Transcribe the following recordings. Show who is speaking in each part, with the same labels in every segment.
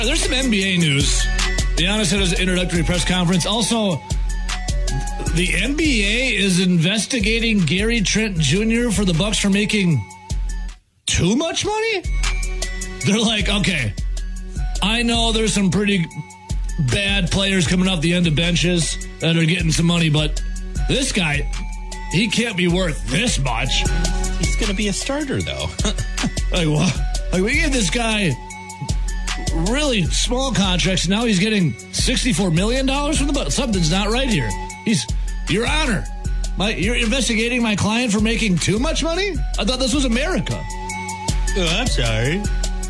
Speaker 1: There's some NBA news. Giannis had his introductory press conference. Also, the NBA is investigating Gary Trent Jr. for the Bucks for making too much money. They're like, okay, I know there's some pretty bad players coming off the end of benches that are getting some money, but this guy, he can't be worth this much.
Speaker 2: He's going to be a starter, though.
Speaker 1: Like, what? Like, we gave this guy really small contracts, and now he's getting $64 million from the Bucks. Something's not right here. Your Honor, you're investigating my client for making too much money? I thought this was America.
Speaker 2: Oh, I'm sorry.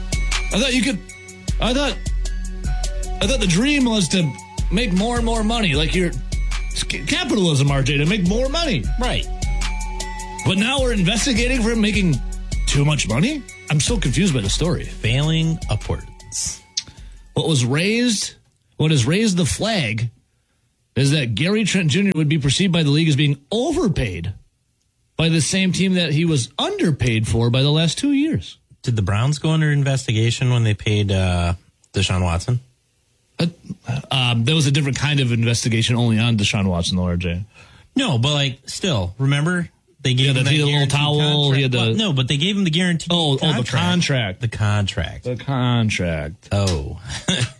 Speaker 1: I thought the dream was to make more and more money. Like capitalism, RJ, to make more money.
Speaker 2: Right.
Speaker 1: But now we're investigating for him making too much money? I'm so confused by the story.
Speaker 2: Failing upwards.
Speaker 1: What has raised the flag is that Gary Trent Jr. would be perceived by the league as being overpaid by the same team that he was underpaid for by the last 2 years.
Speaker 2: Did the Browns go under investigation when they paid Deshaun Watson?
Speaker 1: There was a different kind of investigation only on Deshaun Watson, though, RJ.
Speaker 2: No, but still, remember? They gave him that
Speaker 1: little towel.
Speaker 2: But they gave him the guarantee.
Speaker 1: The contract.
Speaker 2: The contract.
Speaker 1: The contract.
Speaker 2: Oh.